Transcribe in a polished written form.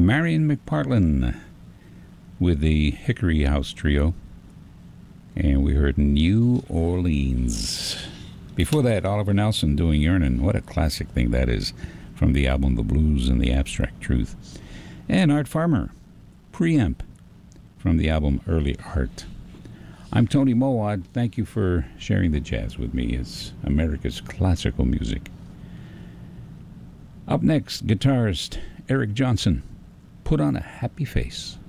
Marion McPartlin with the Hickory House Trio. And we heard New Orleans. Before that, Oliver Nelson doing Yearnin'. What a classic thing that is, from the album The Blues and the Abstract Truth. And Art Farmer, Preamp, from the album Early Art. I'm Tony Mowad. Thank you for sharing the jazz with me. It's America's classical music. Up next, guitarist Eric Johnson, Put on a Happy Face.